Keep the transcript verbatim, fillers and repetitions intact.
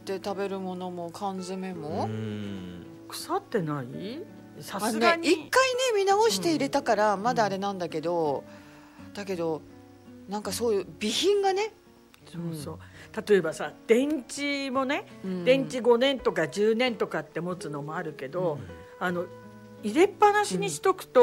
って食べるものも缶詰も腐ってない？さすがに、ね、一回ね見直して入れたからまだあれなんだけど、うん、だけどなんかそういう備品がね、 そうそう、うん、例えばさ電池もね、うん、電池ごねんとかじゅうねんとかって持つのもあるけど、うん、あの入れっぱなしにしとくと、